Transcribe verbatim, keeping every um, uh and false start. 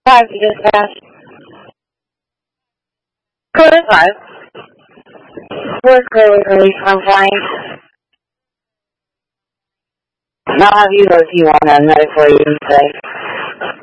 five to dispatch. Code five. Fourth grade was released from flying. I'll have you go see one on medical agency.